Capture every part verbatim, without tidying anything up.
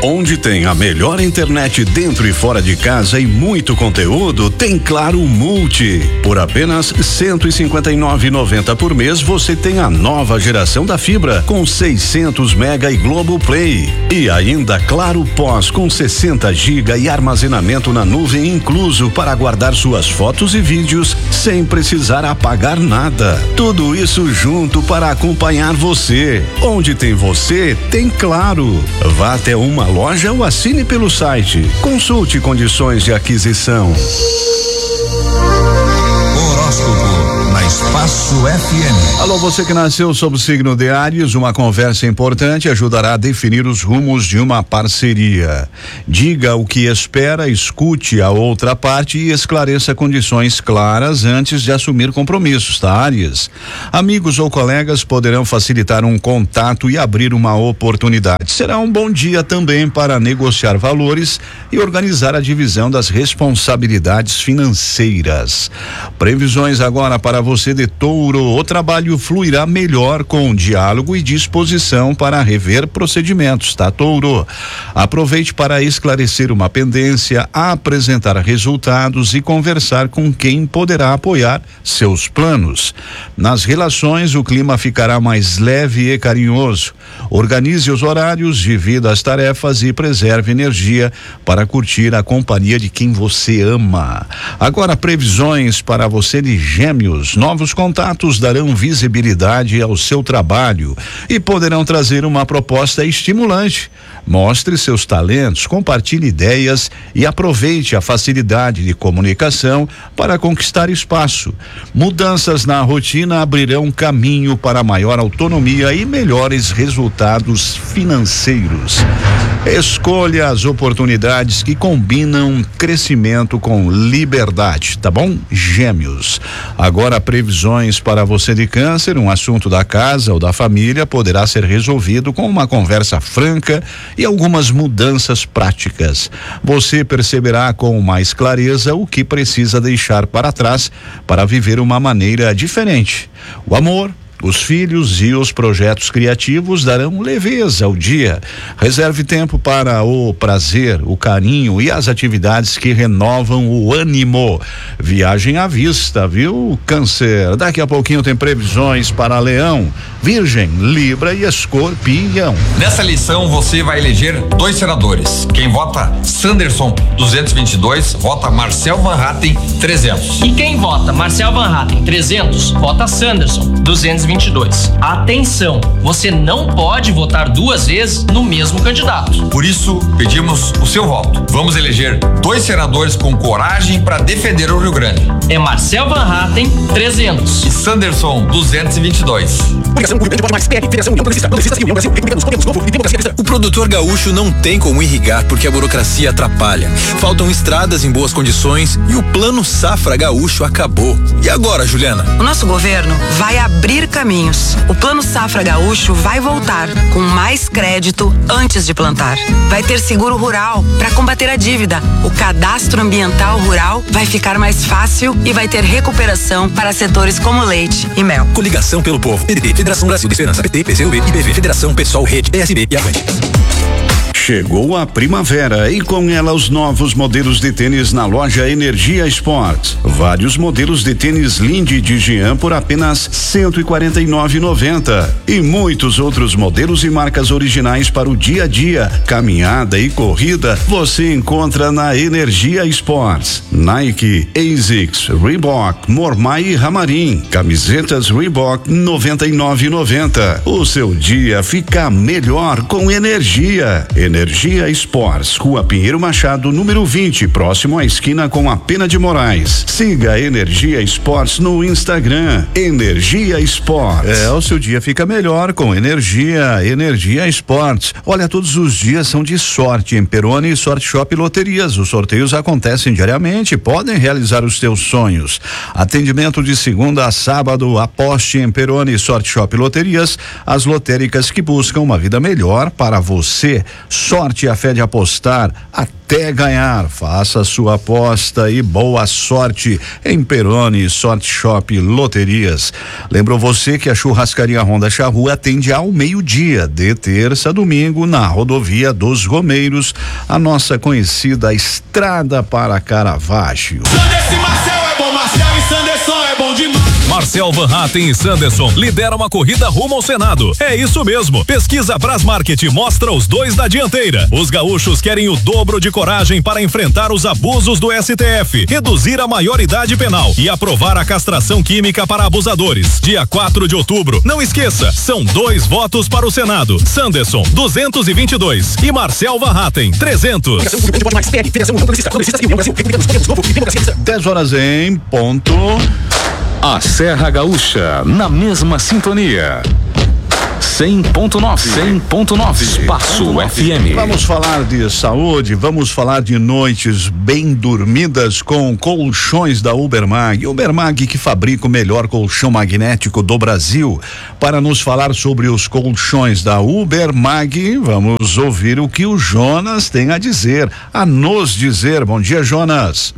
Onde tem a melhor internet dentro e fora de casa e muito conteúdo, tem Claro Multi. Por apenas cento e cinquenta e nove reais e noventa centavos por mês, você tem a nova geração da fibra com seiscentos mega e Globo Play. E ainda Claro Pós com sessenta gigas e armazenamento na nuvem incluso para guardar suas fotos e vídeos sem precisar apagar nada. Tudo isso junto para acompanhar você. Onde tem você, tem Claro. Vá até uma loja ou assine pelo site. Consulte condições de aquisição. Horóscopo na Espaço F M. Alô, você que nasceu sob o signo de Áries, uma conversa importante ajudará a definir os rumos de uma parceria. Diga o que espera, escute a outra parte e esclareça condições claras antes de assumir compromissos, tá, Áries? Amigos ou colegas poderão facilitar um contato e abrir uma oportunidade. Será um bom dia também para negociar valores e organizar a divisão das responsabilidades financeiras. Previsões agora para você de Touro. O trabalho fluirá melhor com diálogo e disposição para rever procedimentos, tá, Touro? Aproveite para esclarecer uma pendência, apresentar resultados e conversar com quem poderá apoiar seus planos. Nas relações, o clima ficará mais leve e carinhoso. Organize os horários, divida as tarefas e preserve energia para curtir a companhia de quem você ama. Agora, previsões para você de Gêmeos. Novos contatos darão visibilidade ao seu trabalho e poderão trazer uma proposta estimulante. Mostre seus talentos, compartilhe ideias e aproveite a facilidade de comunicação para conquistar espaço. Mudanças na rotina abrirão caminho para maior autonomia e melhores resultados financeiros. Escolha as oportunidades que combinam crescimento com liberdade, tá bom? Gêmeos. Agora, previsões para você de Câncer. Um assunto da casa ou da família poderá ser resolvido com uma conversa franca e algumas mudanças práticas. Você perceberá com mais clareza o que precisa deixar para trás para viver uma maneira diferente. O amor, os filhos e os projetos criativos darão leveza ao dia. Reserve tempo para o prazer, o carinho e as atividades que renovam o ânimo. Viagem à vista, viu, Câncer? Daqui a pouquinho tem previsões para Leão, Virgem, Libra e Escorpião. Nessa lição você vai eleger dois senadores. Quem vota Sanderson duzentos e vinte e dois, vota Marcel Van Hatten trezentos. E quem vota Marcel Van Hatten trezentos, vota Sanderson duzentos e vinte e dois. Atenção, você não pode votar duas vezes no mesmo candidato. Por isso, pedimos o seu voto. Vamos eleger dois senadores com coragem para defender o Rio Grande. É Marcel Van Hatten trezentos e Sanderson duzentos e vinte e dois. O produtor gaúcho não tem como irrigar porque a burocracia atrapalha. Faltam estradas em boas condições e o plano Safra Gaúcho acabou. E agora, Juliana? O nosso governo vai abrir caminhos. O plano Safra Gaúcho vai voltar com mais crédito antes de plantar. Vai ter seguro rural para combater a dívida. O cadastro ambiental rural vai ficar mais fácil e vai ter recuperação para setores como leite e mel. Coligação pelo Povo, P D T, Federação Brasil de Esperança, P T, P C U B, I B V, Federação Pessoal, Rede, P S B e Avante. Chegou a primavera e com ela os novos modelos de tênis na loja Energia Sports. Vários modelos de tênis Lindy de Jean por apenas cento e quarenta e nove reais e noventa centavos e muitos outros modelos e marcas originais para o dia a dia, caminhada e corrida você encontra na Energia Sports. Nike, Asics, Reebok, Mormai e Ramarim. Camisetas Reebok noventa e nove reais e noventa centavos. O seu dia fica melhor com energia. Energia Sports, Rua Pinheiro Machado, número vinte, próximo à esquina com a Pena de Moraes. Siga Energia Sports no Instagram, Energia Sports. É, o seu dia fica melhor com energia, Energia Sports. Olha, todos os dias são de sorte em Peroni, Sorte Shop e Loterias. Os sorteios acontecem diariamente, podem realizar os teus sonhos. Atendimento de segunda a sábado, aposte em Peroni, Sorte Shop e Loterias, as lotéricas que buscam uma vida melhor para você. sorte e a fé de apostar até ganhar. Faça sua aposta e boa sorte em Peroni Sorte Shop Loterias. Lembrou você que a Churrascaria Ronda Charrua atende ao meio-dia, de terça a domingo, na rodovia dos Romeiros, a nossa conhecida Estrada para Caravaggio. Marcel Van Hatten e Sanderson lideram uma corrida rumo ao Senado. É isso mesmo. Pesquisa Brasmarket mostra os dois na dianteira. Os gaúchos querem o dobro de coragem para enfrentar os abusos do S T F, reduzir a maioridade penal e aprovar a castração química para abusadores. Dia quatro de outubro. Não esqueça, são dois votos para o Senado. Sanderson, duzentos e vinte e dois e Marcel Van Hatten, trezentos. dez horas em ponto. A Serra Gaúcha, na mesma sintonia. cem ponto nove. cem ponto nove. Espaço F M. Vamos falar de saúde, vamos falar de noites bem dormidas com colchões da Ubermag. Ubermag, que fabrica o melhor colchão magnético do Brasil. Para nos falar sobre os colchões da Ubermag, vamos ouvir o que o Jonas tem a dizer, a nos dizer. Bom dia, Jonas.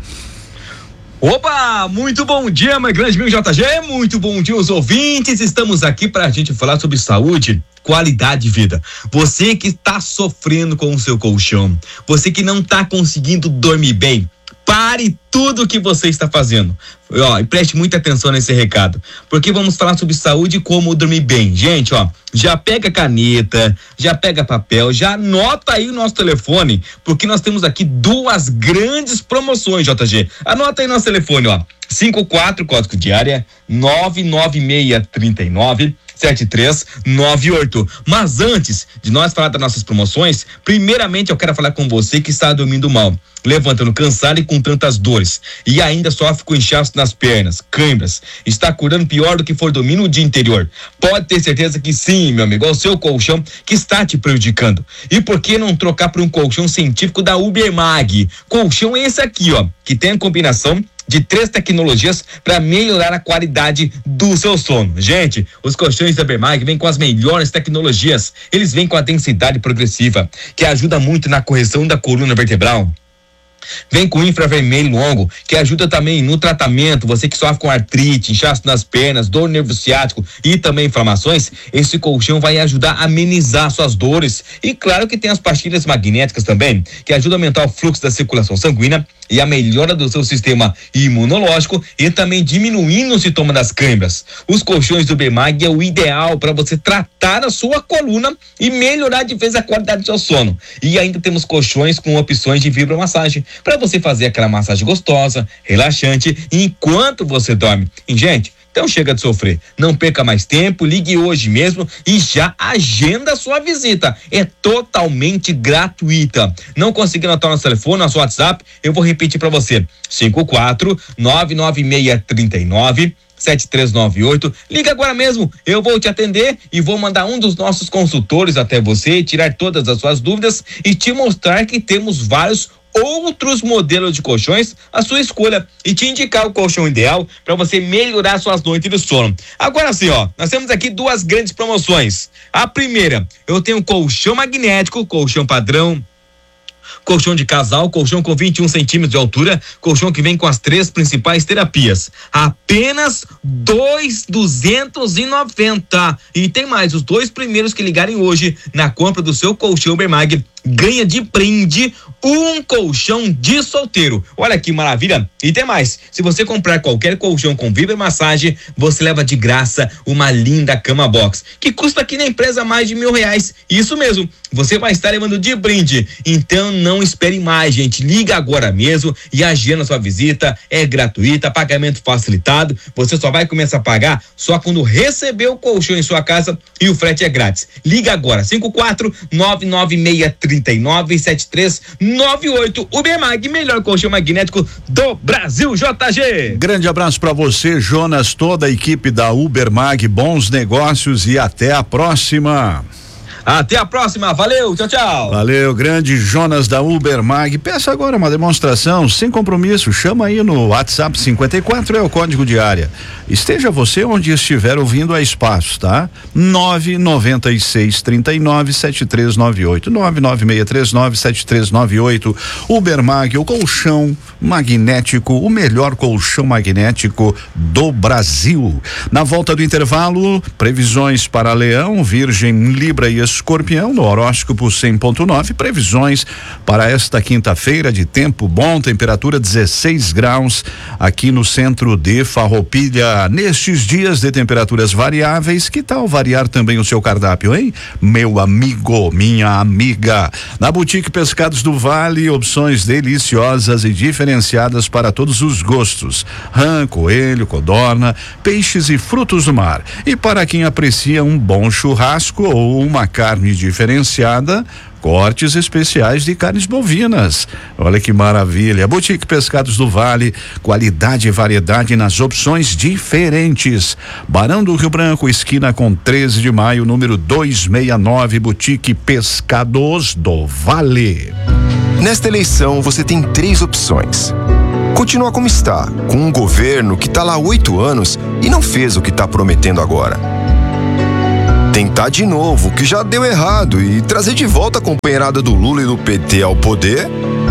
Opa, muito bom dia, meu grande amigo J G, muito bom dia aos ouvintes, estamos aqui para a gente falar sobre saúde, qualidade de vida. Você que está sofrendo com o seu colchão, você que não está conseguindo dormir bem, pare tudo o que você está fazendo. Ó, e preste muita atenção nesse recado, porque vamos falar sobre saúde e como dormir bem. Gente, ó, já pega caneta, já pega papel, já anota aí o nosso telefone, porque nós temos aqui duas grandes promoções, J G. Anota aí nosso telefone, ó, cinco quatro, código de área, nove nove seis três nove sete três nove oito. Mas antes de nós falar das nossas promoções, primeiramente eu quero falar com você que está dormindo mal, levantando cansado e com tantas dores, e ainda sofre com inchaço nas pernas, câimbras, está acordando pior do que for dormir no dia anterior. Pode ter certeza que sim, meu amigo, é o seu colchão que está te prejudicando. E por que não trocar por um colchão científico da Ubermag? Colchão esse aqui, ó, que tem a combinação de três tecnologias para melhorar a qualidade do seu sono. Gente, os colchões da Ubermag vêm com as melhores tecnologias. Eles vêm com a densidade progressiva, que ajuda muito na correção da coluna vertebral. Vem com infravermelho longo, que ajuda também no tratamento. Você que sofre com artrite, inchaço nas pernas, dor no nervo ciático e também inflamações, esse colchão vai ajudar a amenizar suas dores. E claro que tem as pastilhas magnéticas também, que ajudam a aumentar o fluxo da circulação sanguínea e a melhora do seu sistema imunológico e também diminuindo o sintoma das câimbras. Os colchões do Ubermag é o ideal para você tratar a sua coluna e melhorar de vez a qualidade do seu sono. E ainda temos colchões com opções de vibromassagem, para você fazer aquela massagem gostosa, relaxante, enquanto você dorme. E, gente, então chega de sofrer, não perca mais tempo, ligue hoje mesmo e já agenda a sua visita. É totalmente gratuita. Não conseguiu anotar nosso telefone, nosso WhatsApp, eu vou repetir para você: cinco quatro nove nove seis três nove sete três nove oito. Liga agora mesmo, eu vou te atender e vou mandar um dos nossos consultores até você, tirar todas as suas dúvidas e te mostrar que temos vários outros modelos de colchões à sua escolha e te indicar o colchão ideal para você melhorar suas noites de sono. Agora sim, ó, nós temos aqui duas grandes promoções. A primeira, eu tenho colchão magnético, colchão padrão, colchão de casal, colchão com vinte e um centímetros de altura, colchão que vem com as três principais terapias. Apenas dois mil duzentos e noventa. E tem mais, os dois primeiros que ligarem hoje na compra do seu colchão Ubermag ganha de brinde um colchão de solteiro. Olha que maravilha. E tem mais, se você comprar qualquer colchão com vibromassagem, você leva de graça uma linda cama box, que custa aqui na empresa mais de mil reais. Isso mesmo, você vai estar levando de brinde. Então não espere mais, gente, liga agora mesmo e agenda sua visita. É gratuita, pagamento facilitado, você só vai começar a pagar só quando receber o colchão em sua casa e o frete é grátis. Liga agora, cinco quatro nove nove seis três nove sete três nove oito. Ubermag, melhor colchão magnético do Brasil, J G. Grande abraço para você, Jonas, toda a equipe da Ubermag, bons negócios e até a próxima. Até a próxima, valeu, tchau, tchau. Valeu, grande Jonas da Ubermag. Peça agora uma demonstração sem compromisso. Chama aí no WhatsApp cinquenta e quatro, é o código de área. Esteja você onde estiver ouvindo a espaço, tá? nove nove seis, três nove, sete três nove oito. nove nove seis três nove, sete três nove oito. Ubermag, o colchão magnético, o melhor colchão magnético do Brasil. Na volta do intervalo, previsões para Leão, Virgem, Libra e Escorpião no horóscopo cem ponto nove. Previsões para esta quinta-feira de tempo bom, temperatura dezesseis graus aqui no centro de Farroupilha. Nestes dias de temperaturas variáveis, que tal variar também o seu cardápio, hein? Meu amigo, minha amiga. Na Boutique Pescados do Vale, opções deliciosas e diferenciadas para todos os gostos. Rã, coelho, codorna, peixes e frutos do mar. E para quem aprecia um bom churrasco ou uma carne diferenciada, cortes especiais de carnes bovinas. Olha que maravilha. Boutique Pescados do Vale, qualidade e variedade nas opções diferentes. Barão do Rio Branco, esquina com treze de maio, número duzentos e sessenta e nove, Boutique Pescados do Vale. Nesta eleição, você tem três opções. Continuar como está, com um governo que está lá há oito anos e não fez o que está prometendo agora. Tentar de novo, que já deu errado, e trazer de volta a companheirada do Lula e do P T ao poder.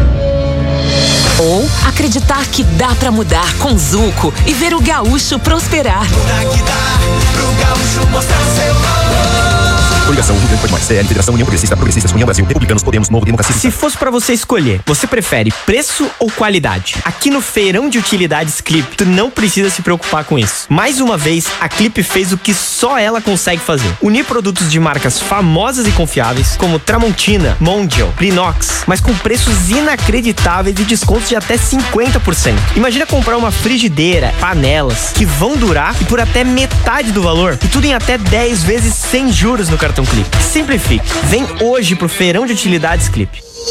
Ou acreditar que dá pra mudar com Zuco e ver o gaúcho prosperar. Mudar que dá pro gaúcho mostrar seu valor. Coligação Rio Grande Pode Mais, C L, Federação União Progressista, Progressistas, União Brasil, Republicanos, Podemos, Novo Democracia. Se fosse pra você escolher, você prefere preço ou qualidade? Aqui no Feirão de Utilidades Clip, tu não precisa se preocupar com isso. Mais uma vez, a Clip fez o que só ela consegue fazer: unir produtos de marcas famosas e confiáveis, como Tramontina, Mondial, Brinox, mas com preços inacreditáveis e descontos de até cinquenta por cento. Imagina comprar uma frigideira, panelas, que vão durar e por até metade do valor, e tudo em até dez vezes sem juros no cartão Clip. Simplifique. Vem hoje pro Feirão de Utilidades Clip.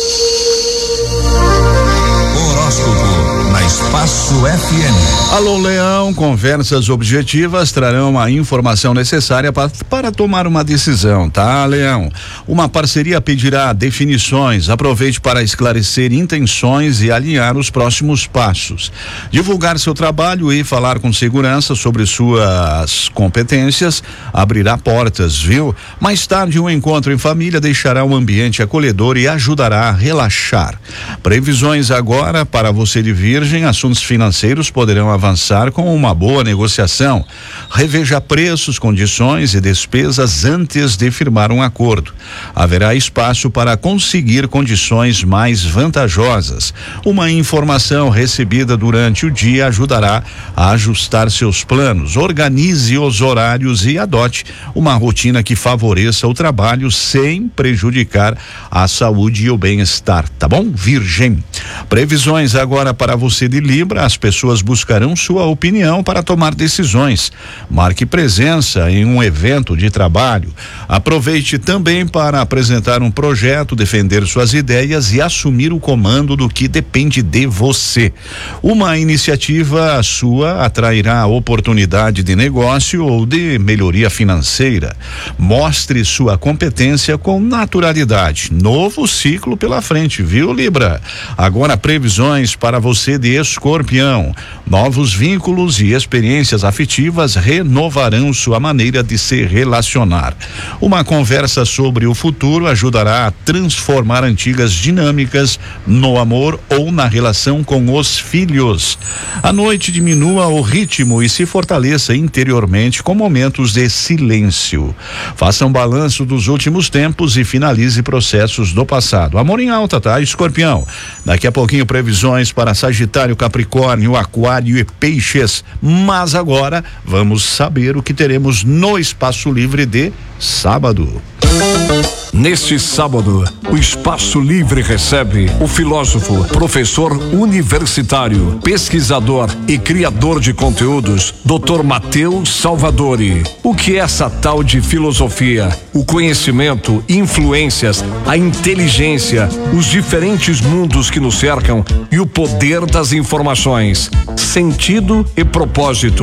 Horóscopo na Espaço F M. Alô, Leão, conversas objetivas trarão a informação necessária para, para tomar uma decisão, tá, Leão? Uma parceria pedirá definições. Aproveite para esclarecer intenções e alinhar os próximos passos. Divulgar seu trabalho e falar com segurança sobre suas competências abrirá portas, viu? Mais tarde, um encontro em família deixará um ambiente acolhedor e ajudará a relaxar. Previsões agora para você de Virgem: assuntos financeiros poderão avançar com uma boa negociação. Reveja preços, condições e despesas antes de firmar um acordo. Haverá espaço para conseguir condições mais vantajosas. Uma informação recebida durante o dia ajudará a ajustar seus planos. Organize os horários e adote uma rotina que favoreça o trabalho sem prejudicar a saúde e o bem-estar, tá bom, Virgem? Previsões agora para você de Libra: as pessoas buscarão sua opinião para tomar decisões. Marque presença em um evento de trabalho. Aproveite também para apresentar um projeto, defender suas ideias e assumir o comando do que depende de você. Uma iniciativa sua atrairá oportunidade de negócio ou de melhoria financeira. Mostre sua competência com naturalidade. Novo ciclo pela frente, viu, Libra? Agora, previsões para você de Escorpião: novos vínculos e experiências afetivas renovarão sua maneira de se relacionar. Uma conversa sobre o futuro ajudará a transformar antigas dinâmicas no amor ou na relação com os filhos. À noite, diminua o ritmo e se fortaleça interiormente com momentos de silêncio. Faça um balanço dos últimos tempos e finalize processos do passado. Amor em alta, tá, Escorpião? Daqui a pouquinho, previsões para Sagitário, Capricórnio, Aquário e Peixes. Mas agora vamos saber o que teremos no Espaço Livre de sábado. Neste sábado, o Espaço Livre recebe o filósofo, professor universitário, pesquisador e criador de conteúdos, doutor Matheus Salvadori. O que é essa tal de filosofia? O conhecimento, influências, a inteligência, os diferentes mundos que nos cercam e o poder das informações, sentido e propósito.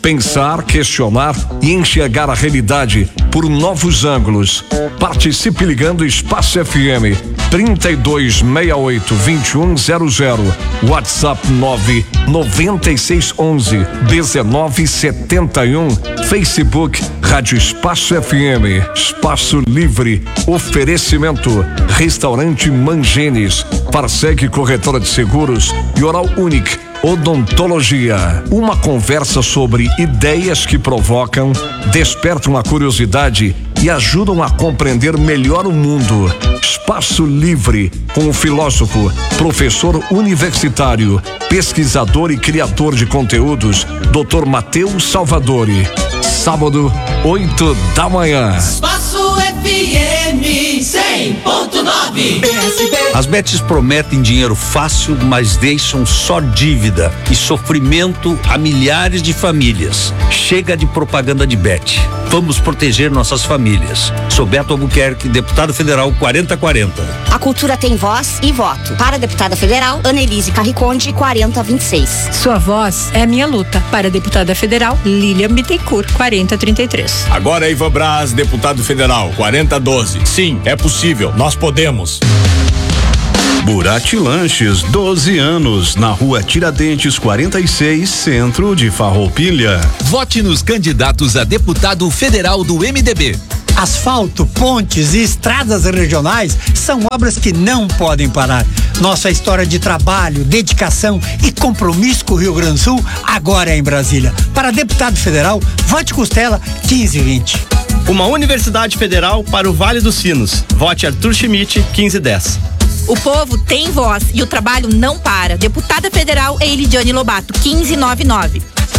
Pensar, questionar e enxergar a realidade por novos ângulos. Participe ligando Espaço F M trinta e dois sessenta e oito, vinte e um zero zero. WhatsApp nove noventa e seis onze dezenove setenta e um. Facebook Rádio Espaço F M. Espaço Livre. Oferecimento Restaurante Mangenes. Parsec Corretora de Seguros e Oral Unique Odontologia. Uma conversa sobre ideias que provocam, despertam a curiosidade e ajudam a compreender melhor o mundo. Espaço Livre, com o filósofo, professor universitário, pesquisador e criador de conteúdos, doutor Matheus Salvadori. Sábado, oito da manhã. Espaço F M cem ponto nove. As bets prometem dinheiro fácil, mas deixam só dívida e sofrimento a milhares de famílias. Chega de propaganda de bet. Vamos proteger nossas famílias. Sou Beto Albuquerque, deputado federal quarenta quarenta. A cultura tem voz e voto. Para a deputada federal, Annelise Carriconde, quarenta vinte e seis. Sua voz é a minha luta. Para a deputada federal, Lilian Bittencourt, quarenta trinta e três. Agora é Ivan Braz, deputado federal, quarenta doze. Sim, é possível. Nós podemos. Burati Lanches, doze anos, na rua Tiradentes quarenta e seis, centro de Farroupilha. Vote nos candidatos a deputado federal do M D B. Asfalto, pontes e estradas regionais são obras que não podem parar. Nossa história de trabalho, dedicação e compromisso com o Rio Grande do Sul agora é em Brasília. Para deputado federal, vote Costela quinze vinte. Uma universidade federal para o Vale dos Sinos. Vote Arthur Schmidt quinze dez. O povo tem voz e o trabalho não para. Deputada federal é Elidiane Lobato, quinze noventa e nove.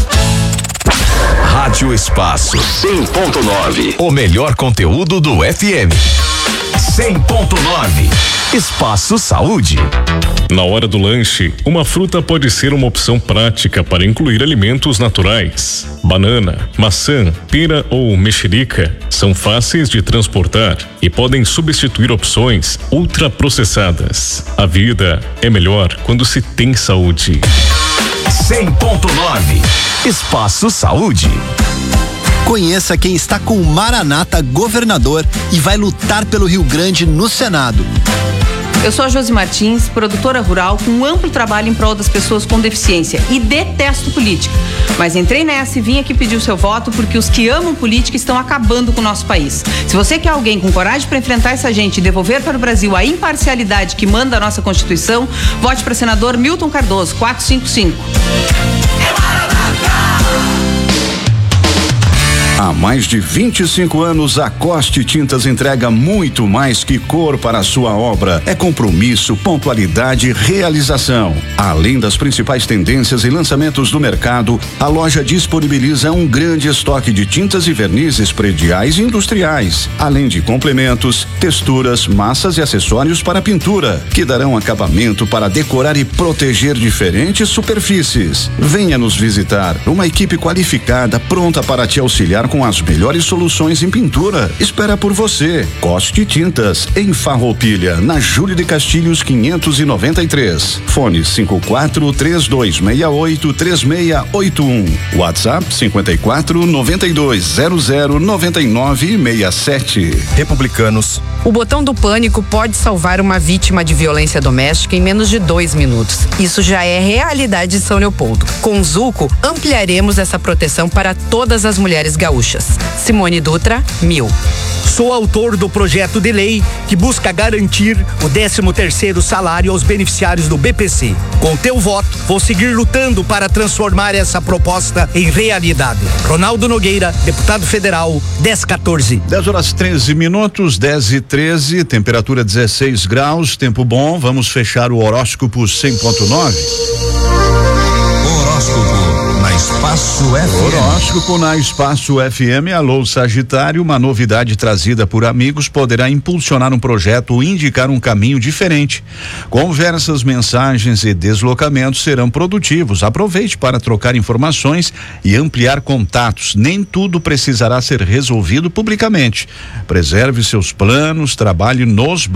Rádio Espaço cem ponto nove. O melhor conteúdo do F M. cem ponto nove. Espaço Saúde. Na hora do lanche, uma fruta pode ser uma opção prática para incluir alimentos naturais. Banana, maçã, pera ou mexerica são fáceis de transportar e podem substituir opções ultraprocessadas. A vida é melhor quando se tem saúde. cem ponto nove. Espaço Saúde. Conheça quem está com o Maranata governador e vai lutar pelo Rio Grande no Senado. Eu sou a Josi Martins, produtora rural com um amplo trabalho em prol das pessoas com deficiência e detesto política. Mas entrei nessa e vim aqui pedir o seu voto porque os que amam política estão acabando com o nosso país. Se você quer alguém com coragem para enfrentar essa gente e devolver para o Brasil a imparcialidade que manda a nossa Constituição, vote para senador Milton Cardoso, quatrocentos e cinquenta e cinco. Há mais de vinte e cinco anos, a Coste Tintas entrega muito mais que cor para a sua obra. É compromisso, pontualidade e realização. Além das principais tendências e lançamentos do mercado, a loja disponibiliza um grande estoque de tintas e vernizes prediais e industriais, além de complementos, texturas, massas e acessórios para pintura, que darão acabamento para decorar e proteger diferentes superfícies. Venha nos visitar. Uma equipe qualificada pronta para te auxiliar com as melhores soluções em pintura. Espera por você. Coste Tintas, em Farroupilha, na Júlio de Castilhos quinhentos e noventa e três. Fone cinco quatro três dois seis oito três seis oito um. WhatsApp cinquenta e quatro noventa e dois zero zero noventa e nove seis sete. Republicanos. O botão do pânico pode salvar uma vítima de violência doméstica em menos de dois minutos. Isso já é realidade em São Leopoldo. Com o Zuco, ampliaremos essa proteção para todas as mulheres gaúchas. Simone Dutra, mil. Sou autor do projeto de lei que busca garantir o décimo terceiro salário aos beneficiários do B P C. Com teu voto, vou seguir lutando para transformar essa proposta em realidade. Ronaldo Nogueira, deputado federal, dez quatorze. dez horas treze minutos, dez e treze, temperatura dezesseis graus, tempo bom. Vamos fechar o horóscopo cem ponto nove. Horóscopo na Espaço F M. Horóscopo na Espaço F M. Alô, Sagitário, uma novidade trazida por amigos poderá impulsionar um projeto ou indicar um caminho diferente. Conversas, mensagens e deslocamentos serão produtivos. Aproveite para trocar informações e ampliar contatos. Nem tudo precisará ser resolvido publicamente. Preserve seus planos, trabalhe nos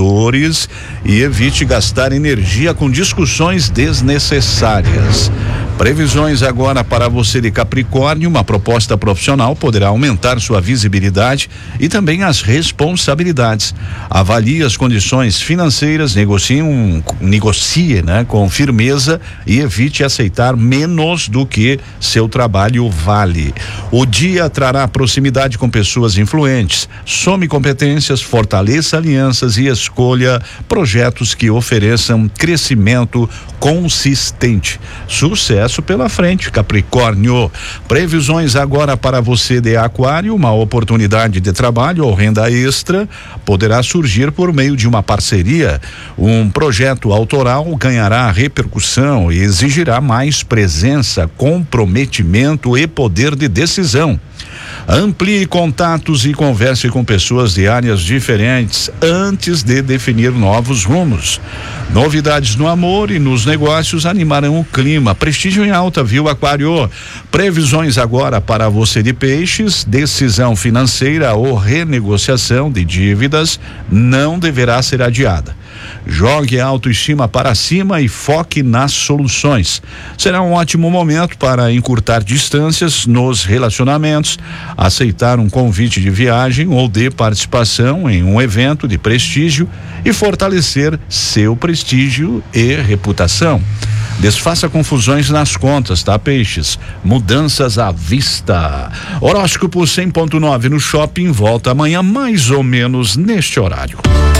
bastidores e evite gastar energia com discussões desnecessárias. Previsões agora para você de Capricórnio. Uma proposta profissional poderá aumentar sua visibilidade e também as responsabilidades. Avalie as condições financeiras, negocie, um, negocie né, com firmeza e evite aceitar menos do que seu trabalho vale. O dia trará proximidade com pessoas influentes. Some competências, fortaleça alianças e escolha projetos que ofereçam crescimento consistente. Sucesso pela frente, Capricórnio. Previsões agora para você de Aquário. Uma oportunidade de trabalho ou renda extra poderá surgir por meio de uma parceria. Um projeto autoral ganhará repercussão e exigirá mais presença, comprometimento e poder de decisão. Amplie contatos e converse com pessoas de áreas diferentes antes de definir novos rumos. Novidades no amor e nos negócios animarão o clima. Prestígio em alta, viu, Aquário? Previsões agora para você de Peixes. Decisão financeira ou renegociação de dívidas não deverá ser adiada. Jogue a autoestima para cima e foque nas soluções. Será um ótimo momento para encurtar distâncias nos relacionamentos, aceitar um convite de viagem ou de participação em um evento de prestígio e fortalecer seu prestígio e reputação. Desfaça confusões nas contas, tá, Peixes? Mudanças à vista. Horóscopo cem ponto nove no Shopping volta amanhã mais ou menos neste horário.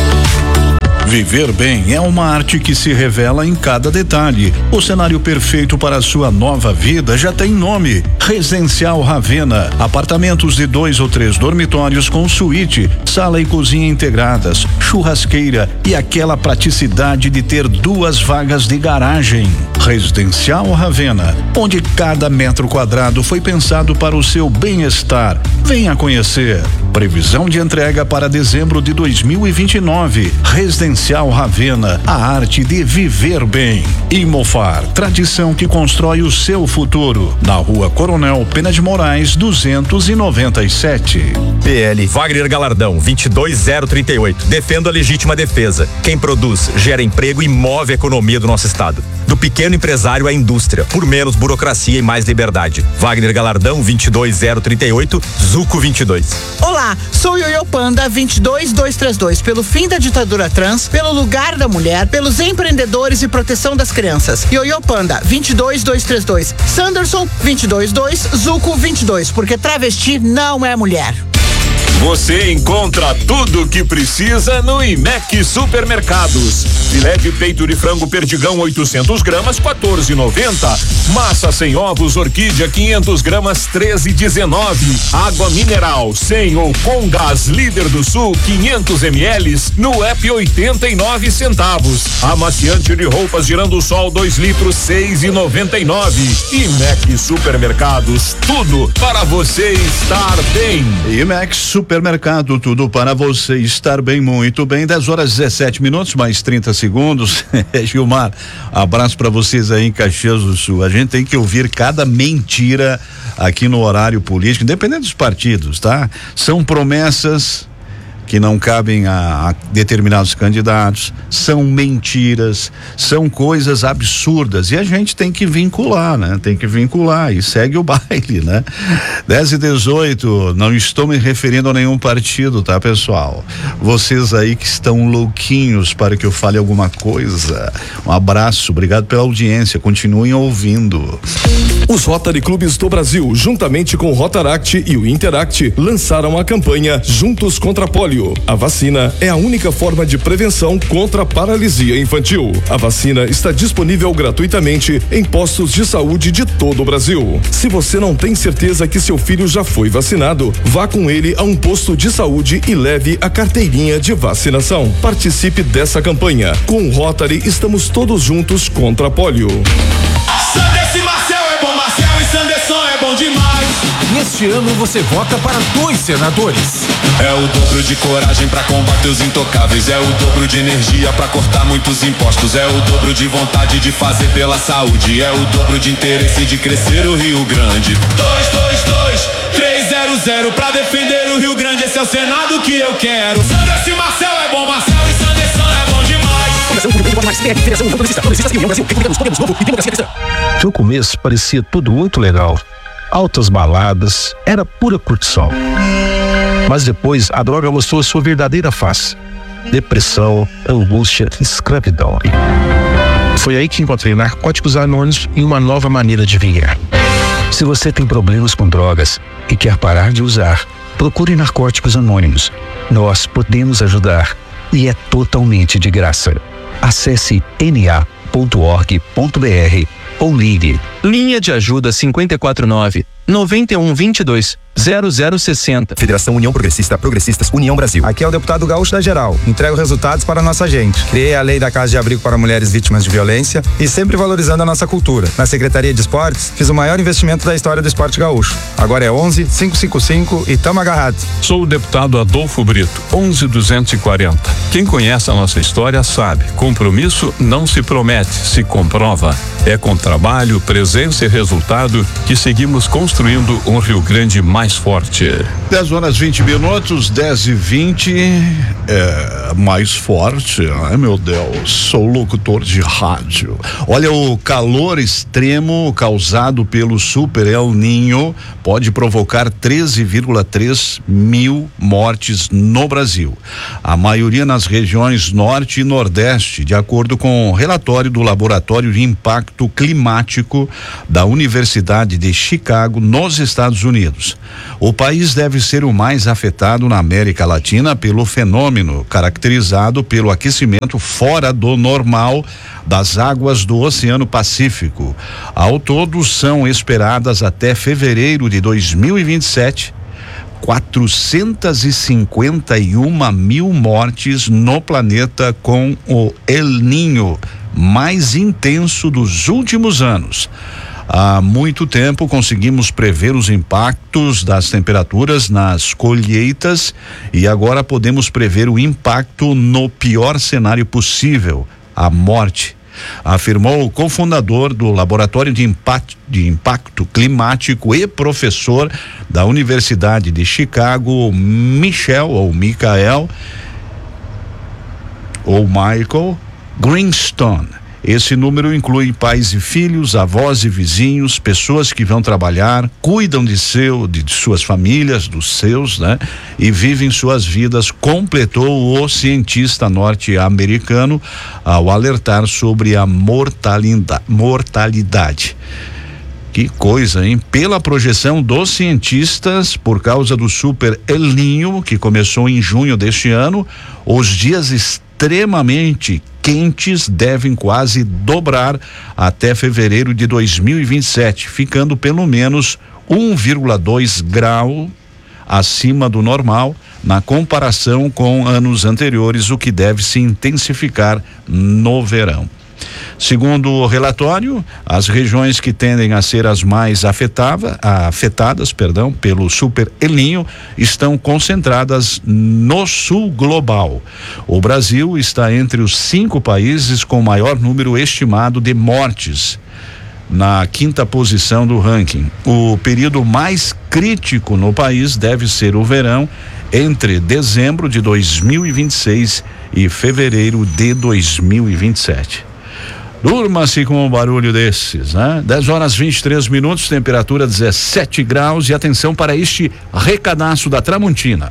Viver bem é uma arte que se revela em cada detalhe. O cenário perfeito para a sua nova vida já tem nome: Residencial Ravena. Apartamentos de dois ou três dormitórios com suíte, sala e cozinha integradas, churrasqueira e aquela praticidade de ter duas vagas de garagem. Residencial Ravena, onde cada metro quadrado foi pensado para o seu bem-estar. Venha conhecer. Previsão de entrega para dezembro de dois mil e vinte e nove. Residencial Ravena, a arte de viver bem. Imofar, tradição que constrói o seu futuro. Na Rua Coronel Pena de Moraes, duzentos e noventa e sete. P L Wagner Galardão, vinte e dois zero trinta e oito. Defendo a legítima defesa. Quem produz, gera emprego e move a economia do nosso estado. Do pequeno empresário à indústria, por menos burocracia e mais liberdade. Wagner Galardão, vinte e dois zero trinta e oito, Zuco vinte e dois. Olá, sou Yoyo Panda vinte e dois dois três dois, pelo fim da ditadura trans, pelo lugar da mulher, pelos empreendedores e proteção das crianças. Yoyo Panda vinte e dois dois três dois, Sanderson vinte e dois dois, Zuco vinte e dois, porque travesti não é mulher. Você encontra tudo o que precisa no Imec Supermercados. Filé de peito de frango perdigão oitocentos gramas, quatorze e noventa. Massa sem ovos orquídea quinhentos gramas, treze e dezenove. Água mineral sem ou com gás Líder do Sul quinhentos mililitros no app oitenta e nove centavos. Amaciante de roupas Girando Sol dois litros, seis e noventa e nove. Imec Supermercados, tudo para você estar bem. Imec Supermercado, tudo para você estar bem, muito bem. dez horas e dezessete minutos, mais trinta segundos. Gilmar, abraço para vocês aí em Caxias do Sul. A gente tem que ouvir cada mentira aqui no horário político, independente dos partidos, tá? São promessas que não cabem a, a determinados candidatos, são mentiras, são coisas absurdas e a gente tem que vincular, né? Tem que vincular e segue o baile, né? dez e dezoito, não estou me referindo a nenhum partido, tá, pessoal? Vocês aí que estão louquinhos para que eu fale alguma coisa, um abraço, obrigado pela audiência, continuem ouvindo. Os Rotary Clubes do Brasil, juntamente com o Rotaract e o Interact, lançaram a campanha Juntos contra a Polio. A vacina é a única forma de prevenção contra a paralisia infantil. A vacina está disponível gratuitamente em postos de saúde de todo o Brasil. Se você não tem certeza que seu filho já foi vacinado, vá com ele a um posto de saúde e leve a carteirinha de vacinação. Participe dessa campanha. Com o Rotary, estamos todos juntos contra a polio. Sanderson e Marcel é bom, Marcel e Sanderson é bom demais. Neste ano você vota para dois senadores. É o dobro de coragem pra combater os intocáveis. É o dobro de energia pra cortar muitos impostos. É o dobro de vontade de fazer pela saúde. É o dobro de interesse de crescer o Rio Grande. Dois, dois, dois, três, zero, zero pra defender o Rio Grande. Esse é o Senado que eu quero. Sanderson e Marcel é bom, Marcel e Sanderson é bom demais. Federação Progressista, Progressistas e União Brasil, Republicanos, Podemos, Novo e Democracia Cristã. No começo parecia tudo muito legal. Altas baladas, era pura curtição. Mas depois a droga mostrou sua verdadeira face. Depressão, angústia, escravidão. Foi aí que encontrei Narcóticos Anônimos e uma nova maneira de viver. Se você tem problemas com drogas e quer parar de usar, procure Narcóticos Anônimos. Nós podemos ajudar e é totalmente de graça. Acesse n a ponto org ponto b r ou ligue. Linha de ajuda cinco quatro nove, nove um dois dois, zero zero seis zero. Federação União Progressista, Progressistas, União Brasil. Aqui é o deputado Gaúcho da Geral. Entrego resultados para a nossa gente. Criei a lei da Casa de Abrigo para mulheres vítimas de violência e sempre valorizando a nossa cultura. Na Secretaria de Esportes, fiz o maior investimento da história do esporte gaúcho. Agora é onze, cinco cinco cinco e tamo agarrado. Sou o deputado Adolfo Brito, onze duzentos e quarenta. Quem conhece a nossa história sabe, compromisso não se promete, se comprova. É com trabalho, presença e resultado que seguimos construindo um Rio Grande mais forte. dez horas vinte minutos, dez e vinte, é, mais forte. Ai meu Deus, sou locutor de rádio. Olha, o calor extremo causado pelo Super El Ninho pode provocar treze vírgula três mil mortes no Brasil. A maioria nas regiões norte e nordeste, de acordo com o relatório do Laboratório de Impacto Climático da Universidade de Chicago, nos Estados Unidos. O país deve ser o mais afetado na América Latina pelo fenômeno caracterizado pelo aquecimento fora do normal das águas do Oceano Pacífico. Ao todo, são esperadas até fevereiro de dois mil e vinte e sete quatrocentas e cinquenta e uma mil mortes no planeta com o El Ninho mais intenso dos últimos anos. Há muito tempo conseguimos prever os impactos das temperaturas nas colheitas e agora podemos prever o impacto no pior cenário possível, a morte, afirmou o cofundador do Laboratório de Impacto, de Impacto Climático e professor da Universidade de Chicago, Michel ou Michael ou Michael Greenstone. Esse número inclui pais e filhos, avós e vizinhos, pessoas que vão trabalhar, cuidam de seu, de suas famílias, dos seus, né? E vivem suas vidas, completou o cientista norte-americano ao alertar sobre a mortalidade. mortalidade. Que coisa, hein? Pela projeção dos cientistas, por causa do Super El Ninho, que começou em junho deste ano, os dias extremamente quentes devem quase dobrar até fevereiro de dois mil e vinte e sete, ficando pelo menos um vírgula dois grau acima do normal na comparação com anos anteriores, o que deve se intensificar no verão. Segundo o relatório, as regiões que tendem a ser as mais afetava, afetadas perdão, pelo Super El Ninho estão concentradas no sul global. O Brasil está entre os cinco países com maior número estimado de mortes, na quinta posição do ranking. O período mais crítico no país deve ser o verão, entre dezembro de dois mil e vinte e seis e fevereiro de dois mil e vinte e sete. Durma-se com um barulho desses, né? dez horas vinte e três minutos, temperatura dezessete graus, e atenção para este recadaço da Tramontina.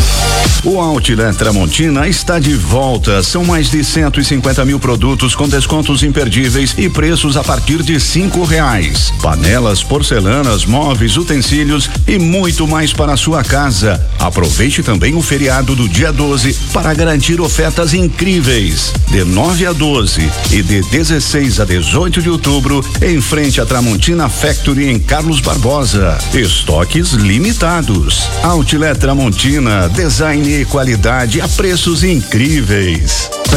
O Outlet Tramontina está de volta. São mais de cento e cinquenta mil produtos com descontos imperdíveis e preços a partir de cinco reais. Panelas, porcelanas, móveis, utensílios e muito mais para a sua casa. Aproveite também o feriado do dia doze para garantir ofertas incríveis. De nove a doze e de dezesseis a dezoito de outubro, em frente à Tramontina Factory em Carlos Barbosa. Estoques limitados. Outlet Tramontina, design e qualidade a preços incríveis.